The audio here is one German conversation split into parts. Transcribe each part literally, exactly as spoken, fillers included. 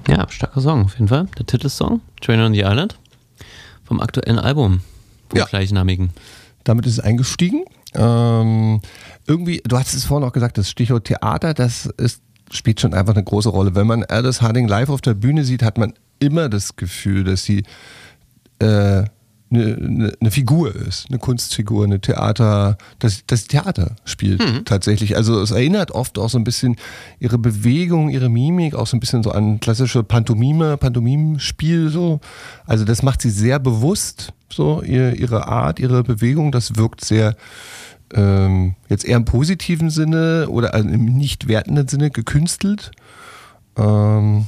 Ja, starker Song auf jeden Fall. Der Titelsong, Train on the Island, vom aktuellen Album, vom ja. gleichnamigen. Damit ist es eingestiegen. Ähm, irgendwie, du hast es vorhin auch gesagt, das Stichwort Theater, das ist, spielt schon einfach eine große Rolle. Wenn man Aldous Harding live auf der Bühne sieht, hat man immer das Gefühl, dass sie äh, eine, eine, eine Figur ist, eine Kunstfigur, eine Theater, dass das Theater spielt mhm. tatsächlich. Also es erinnert oft auch so ein bisschen ihre Bewegung, ihre Mimik, auch so ein bisschen so an klassische Pantomime, Pantomimenspiel so. Also das macht sie sehr bewusst, so ihr, ihre Art, ihre Bewegung, das wirkt sehr ähm, jetzt eher im positiven Sinne oder im nicht wertenden Sinne gekünstelt. Ähm,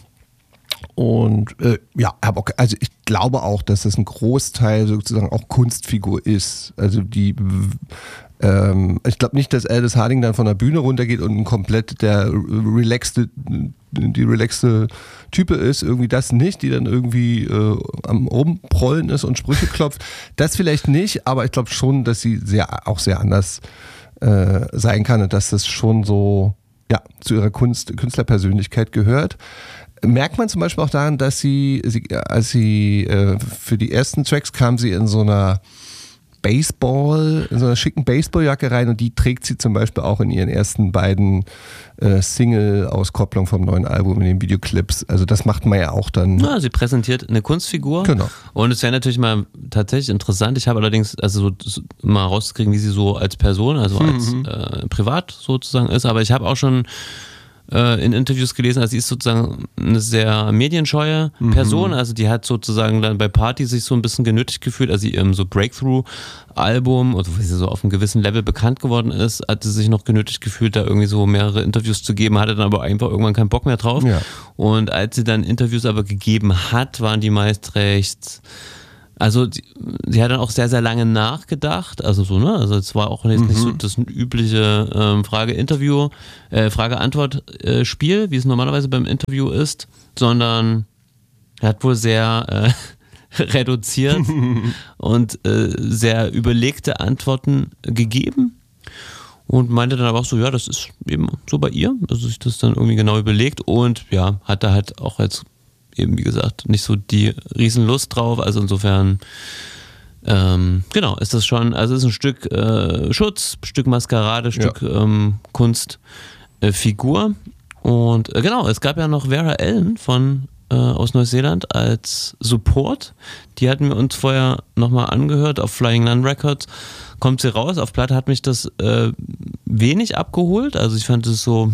Und äh, ja, also ich glaube auch, dass das ein Großteil sozusagen auch Kunstfigur ist. Also die, ähm, ich glaube nicht, dass Aldous Harding dann von der Bühne runtergeht und komplett der relaxte, die relaxte Type ist. Irgendwie das nicht, die dann irgendwie äh, am Rumprollen ist und Sprüche klopft. Das vielleicht nicht, aber ich glaube schon, dass sie sehr auch sehr anders äh, sein kann und dass das schon so ja zu ihrer Kunst, Künstlerpersönlichkeit gehört. Merkt man zum Beispiel auch daran, dass sie, sie als sie äh, für die ersten Tracks kam sie in so einer Baseball, in so einer schicken Baseballjacke rein und die trägt sie zum Beispiel auch in ihren ersten beiden äh, Single-Auskopplungen vom neuen Album in den Videoclips. Also das macht man ja auch dann. Ja, sie präsentiert eine Kunstfigur. Genau. Und es wäre natürlich mal tatsächlich interessant. Ich habe allerdings also so, so mal rauszukriegen, wie sie so als Person, also als mhm. äh, privat sozusagen ist. Aber ich habe auch schon in Interviews gelesen, also sie ist sozusagen eine sehr medienscheue Person, mhm. also die hat sozusagen dann bei Party sich so ein bisschen genötigt gefühlt, also ihrem so Breakthrough-Album, also wo sie so auf einem gewissen Level bekannt geworden ist, hat sie sich noch genötigt gefühlt, da irgendwie so mehrere Interviews zu geben, hatte dann aber einfach irgendwann keinen Bock mehr drauf. Ja. Und als sie dann Interviews aber gegeben hat, waren die meist recht... Also die, sie hat dann auch sehr, sehr lange nachgedacht, also so, ne, also es war auch nicht, mhm. nicht so das übliche ähm, Frage-Interview, äh, Frage-Antwort-Spiel, äh, wie es normalerweise beim Interview ist, sondern er hat wohl sehr äh, reduziert und äh, sehr überlegte Antworten gegeben und meinte dann aber auch so, ja, das ist eben so bei ihr, also sich das dann irgendwie genau überlegt und ja, hat da halt auch als eben, wie gesagt, nicht so die Riesenlust drauf, also insofern ähm, genau, ist das schon, also ist ein Stück äh, Schutz, ein Stück Maskerade, ein ja. Stück ähm, Kunstfigur äh, und äh, genau, es gab ja noch Vera Ellen von äh, aus Neuseeland als Support, die hatten wir uns vorher nochmal angehört, auf Flying Nun Records kommt sie raus, auf Platte hat mich das äh, wenig abgeholt, also ich fand es so,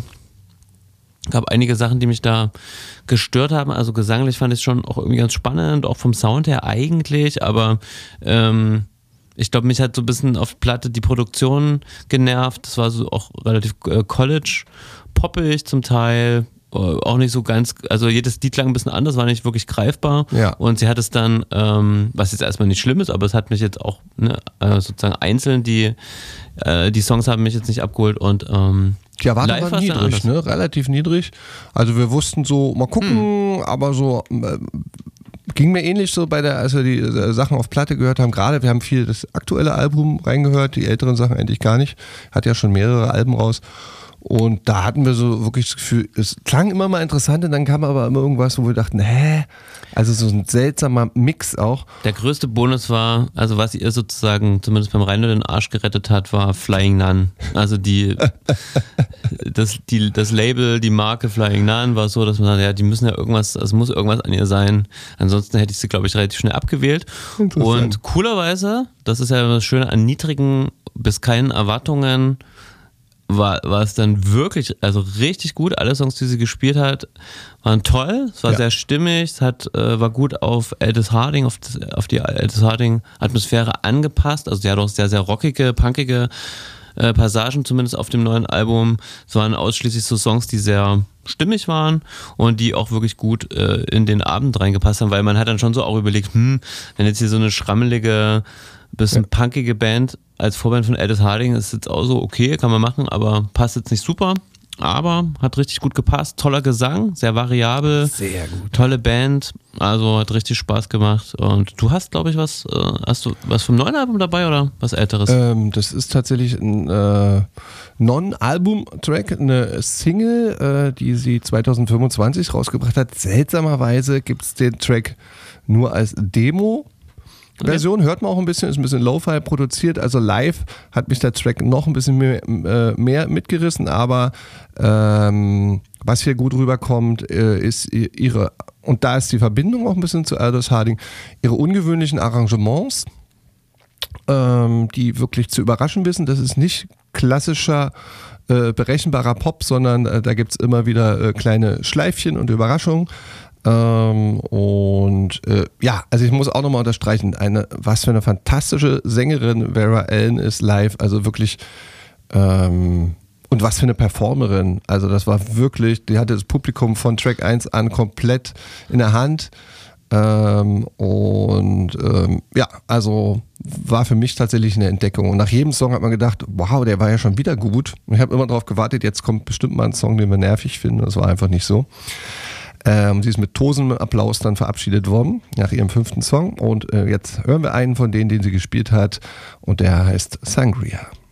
gab einige Sachen, die mich da gestört haben, also gesanglich fand ich es schon auch irgendwie ganz spannend, auch vom Sound her eigentlich, aber ähm, ich glaube, mich hat so ein bisschen auf Platte die Produktion genervt, das war so auch relativ äh, College-poppig zum Teil, äh, auch nicht so ganz, also jedes Lied klang ein bisschen anders, war nicht wirklich greifbar ja. und sie hat es dann, ähm, was jetzt erstmal nicht schlimm ist, aber es hat mich jetzt auch ne, äh, sozusagen einzeln, die, äh, die Songs haben mich jetzt nicht abgeholt und ähm, die Erwartungen waren niedrig, ne? Relativ niedrig. Also wir wussten so, mal gucken, hm. aber so äh, ging mir ähnlich so bei der, als wir die äh, Sachen auf Platte gehört haben. Gerade wir haben viel das aktuelle Album reingehört, die älteren Sachen eigentlich gar nicht. Hat ja schon mehrere Alben raus. Und da hatten wir so wirklich das Gefühl, es klang immer mal interessant und dann kam aber immer irgendwas, wo wir dachten, hä? Also so ein seltsamer Mix auch. Der größte Bonus war, also was ihr sozusagen zumindest beim Rheinland den Arsch gerettet hat, war Flying Nun. Also die, das, die, das Label, die Marke Flying Nun war so, dass man sagt, ja, die müssen ja irgendwas, es muss irgendwas an ihr sein. Ansonsten hätte ich sie, glaube ich, relativ schnell abgewählt. Und coolerweise, das ist ja das Schöne an niedrigen bis keinen Erwartungen, war, war es dann wirklich, also richtig gut. Alle Songs, die sie gespielt hat, waren toll. Es war ja. sehr stimmig, es hat, äh, war gut auf Aldous Harding, auf, das, auf die Aldous Harding Atmosphäre angepasst. Also sie hat auch sehr, sehr rockige, punkige äh, Passagen, zumindest auf dem neuen Album. Es waren ausschließlich so Songs, die sehr stimmig waren und die auch wirklich gut äh, in den Abend reingepasst haben, weil man hat dann schon so auch überlegt, hm, wenn jetzt hier so eine schrammelige, bisschen ja. punkige Band als Vorband von Aldous Harding ist jetzt auch so okay, kann man machen, aber passt jetzt nicht super. aber hat richtig gut gepasst. Toller Gesang, sehr variabel. Sehr gut. Tolle Band, also hat richtig Spaß gemacht. Und du hast, glaube ich, was, äh, hast du was vom neuen Album dabei oder was Älteres? Ähm, das ist tatsächlich ein äh, Non-Album-Track, eine Single, äh, die sie zwanzig fünfundzwanzig rausgebracht hat. Seltsamerweise gibt es den Track nur als Demo. Version hört man auch ein bisschen, ist ein bisschen Lo-Fi produziert, also live hat mich der Track noch ein bisschen mehr, äh, mehr mitgerissen, aber ähm, was hier gut rüberkommt, äh, ist ihre, und da ist die Verbindung auch ein bisschen zu Aldous Harding, ihre ungewöhnlichen Arrangements, ähm, die wirklich zu überraschen wissen. Das ist nicht klassischer äh, berechenbarer Pop, sondern äh, da gibt es immer wieder äh, kleine Schleifchen und Überraschungen. Ähm, und äh, ja, also ich muss auch nochmal unterstreichen, eine, was für eine fantastische Sängerin Vera Ellen ist live, also wirklich ähm, und was für eine Performerin, also das war wirklich, die hatte das Publikum von Track eins an komplett in der Hand ähm, und ähm, ja, also war für mich tatsächlich eine Entdeckung und nach jedem Song hat man gedacht, wow, der war ja schon wieder gut. Ich habe immer darauf gewartet, jetzt kommt bestimmt mal ein Song, den wir nervig finden, das war einfach nicht so. Ähm, sie ist mit tosendem Applaus dann verabschiedet worden nach ihrem fünften Song und äh, jetzt hören wir einen von denen, den sie gespielt hat und der heißt Sangria.